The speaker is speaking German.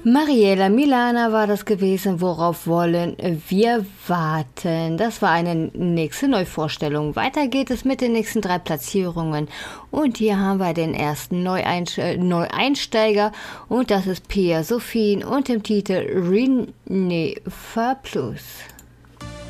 Mariela Milana war das gewesen, worauf wollen wir warten. Das war eine nächste Neuvorstellung. Weiter geht es mit den nächsten 3 Platzierungen. Und hier haben wir den ersten Neueinsteiger und das ist Pia Sophien und dem Titel René Plus.